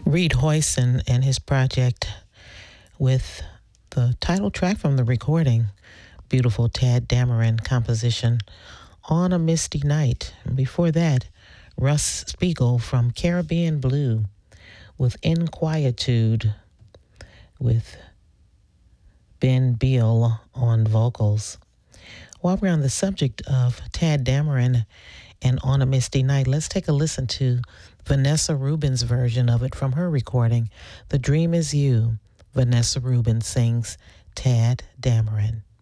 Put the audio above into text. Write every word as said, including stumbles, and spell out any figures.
Reed Hoyson and his project with the title track from the recording, beautiful Tadd Dameron composition, On a Misty Night. And before that, Russ Spiegel from Caribbean Blue with Inquietude with Ben Beal on vocals. While we're on the subject of Tadd Dameron and On a Misty Night, let's take a listen to Vanessa Rubin's version of it from her recording, The Dream Is You. Vanessa Rubin sings Tadd Dameron.